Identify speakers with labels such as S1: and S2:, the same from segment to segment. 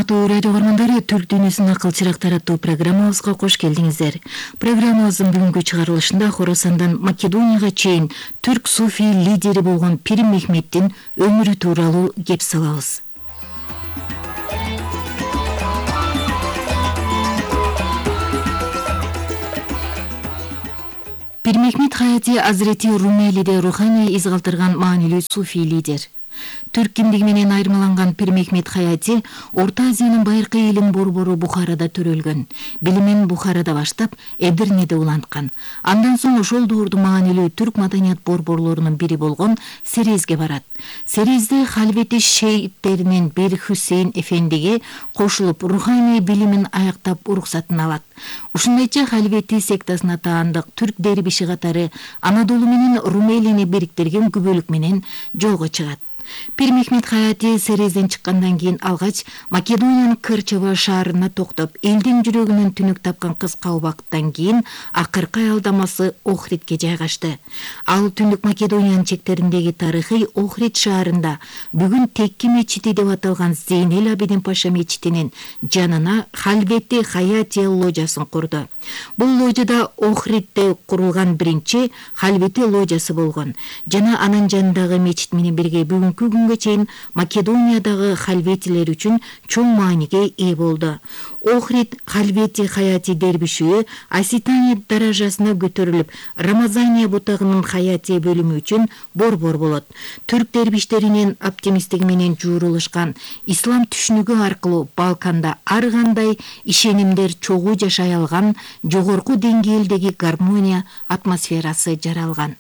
S1: Урматтуу радио көргөндөрү, Түрк дүйнөсүнүн акыл чырактары аттуу программабызга кош келдиңиздер. Программабыздын бүгүнкү чыгарылышында Хорасандан Македонияга чейин түрк суфий лидери болгон Пир Мехметтин өмүрү тууралуу кеп салабыз. Пир Мехмет Хаяти Азирети Румелиде руханий из калтырган маанилүү суфий лидер. Түрк кимдиги менен айырмаланган Пир Мехмет Хаяти Орто Азиянын байыркы илим борбору Бухарада төрөлгөн. Билимин Бухарада баштап, Эдирнеде уланткан. Андан соң ошол доорду маанилүү түрк маданият борборлорунун бири болгон Серезге барат. Серезде халвети шейиттеринин бири Хусейн Эфендиге кошулуп, руханий билимин аяктап уруксатын алат. Ушундайча халвети сектасына таандык түрк дербиши катары Анадолу менен Румелини бириктирген күбөлүк менен жолго чыгат. Пир Мехмет Хаяти Серезден чыккандан кийин алгач Македониянын Кырчева шаарына токтоп, элдин жүрөгүнөн түнүк тапкан кыска убакыттан кийин акыркы аялдамасы Охридке жайгашты. Ал түндүк Македониянын чектериндеги тарыхый Охрид шаарында бүгүн Текки мечити деп аталган Зейнел Абидин Паша мечитинин жанына халвети Хаяти ложасын курду. Бул ложада Охридде курулган биринчи халвети ложасы болгон. Жана анын жанындагы мечит менен бирге бүгүнкү күнгө чейин Македониядагы халветилер үчүн чоң мааниге ээ болду. Охрид халвети Хаяти дербиши Аситания даражасына көтөрүлүп, Рамазания бутагынын Хаяти бөлүмү үчүн борбор болот. Түрк дербиштеринин оптимисттиги менен жуурулушкан ислам түшүнүгү аркылуу Балканда ар кандай ишенимдер чогуу жашай алган жогорку деңгээлдеги гармония атмосферасы жаралган.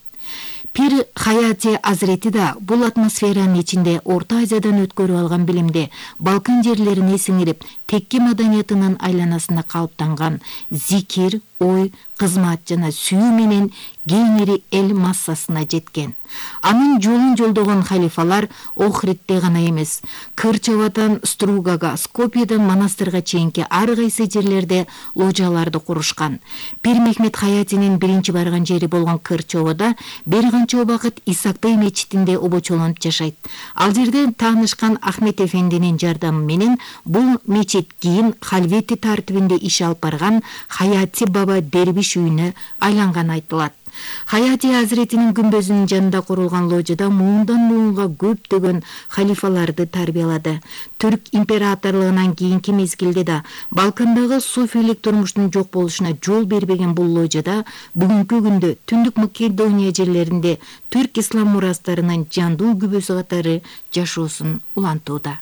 S1: Пир Хаяти Азирети да бул атмосферанын ичинде Орто Азиядан өткөрүп алган билимде Балкан жерлерине сиңирип, Текки маданиятынын айланасында калыптанган зикир, ой, кызмат жана сүйүү менен кеңири эл массасына жеткен. Анын жолун жолдогон халифалар Охридде гана эмес, Кырчевадан Стругага, Скопьеден Монастырга чейинки ар кайсы жерлерде ложаларды курушкан. Пир Мехмет Хаятинин биринчи барган жери болгон Кырчевада бир канча убакыт Исакбей мечитинде обочолонуп жашайт. Ал жерде таанышкан Ахмет Эфендинин жардамы менен бул мечит кийин халвети тартибинде иш алып барган Хаяти баба дербиш үйүнө айланганы айтылат. Хаяти Азиретинин күмбөзүнүн жанында курулган ложада муундан муунга көптөгөн халифаларды тарбиялады. Түрк императорлугунан кийинки мезгилде да Балкандагы суфийлик турмуштун жок болушуна жол бербеген бул ложада бүгүнкү күндө түндүк Македония жерлеринде түрк ислам мурастарынын жандуу күбөсү катары жашоосун улантууда.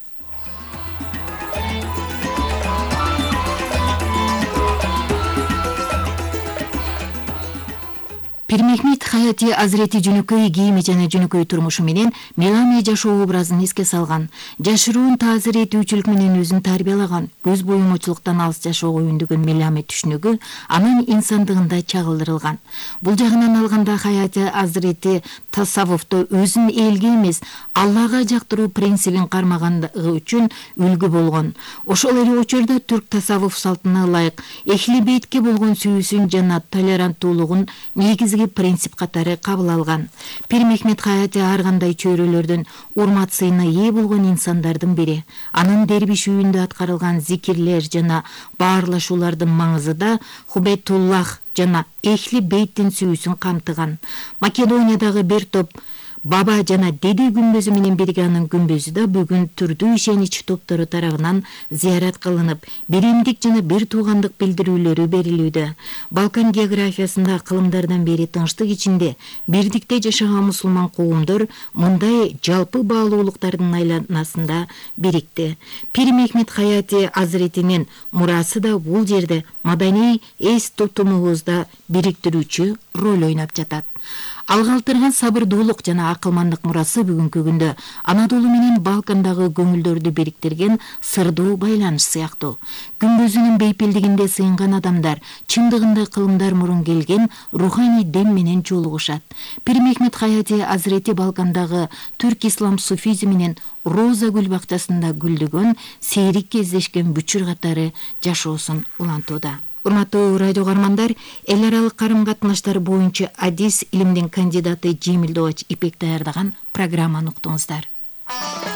S1: Пир Мехмет Хаяти Азирети жөнөкөй кийими жана жөнөкөй турмушу менен мелами жашоо образын эске салган, жашыруун таасир этүүчүлүк менен өзүн тарбиялаган, көз боюмочулуктан алыс жашоого үндөгөн мелами түшүнүгү анын инсандыгында чагылдырылган. Бул жагынан алганда Хаяти Азирети тасаввуфта өзүн элге эмес, Аллага жактыруу принцибин кармагандыгы үчүн үлгү болгон. Ошол эле учурда түрк тасаввуф салтына ылайык эхли бейтке болгон сүйүүсүн жана толеранттуулугун негизги принцип катары кабыл алган. Пир Мехмет Хаяти ар кандай чөйрөлөрдөн урмат сыйына ээ болгон инсандардын бири. Анын дербиш үйүндө аткарылган зикирлер жана баарлашуулардын маңызы да Хубейтуллах жана эхли бейттин сүйүүсүн камтыган. Македониядагы бир топ баба жана деде күмбөзү менен бирге анын күмбөзү да бүгүн түрдүү ишеничи топтору тарабынан зыярат кылынып, биримдик жана бир туугандык билдирүүлөрү берилүүдө. Балкан географиясында кылымдардан бери тынчтык ичинде бирдикте жашаган мусулман коомдор мындай жалпы баалуулуктардын айланасында бирикти. Пир Мехмет Хаяти Азиретинин мурасы да бул жерде маданий эс тутумубузда бириктирүүчү роль ойноп жатат. Ал калтырган сабырдуулук жана акылмандык мурасы бүгүнкү күндө Анадолу менен Балкандагы көңүлдөрдү бириктирген сырдуу байланыш сыяктуу. Күмбөзүнүн бейпилдигинде сыйынган адамдар чындыгында кылымдар мурун келген руханий дем менен жолугушат. Пир Мехмет Хаяти Азирети Балкандагы түрк ислам суфизми менен роза гүл бакчасында гүлдөгөн, сейрик кездешкен бүчүр катары жашоосун улантууда. Урматтуу радио кармандар, эл аралык карым-катнаштар боюнча адис илимдин кандидаты Жемил Добач Ипек даярдаган программаны уктуңуздар.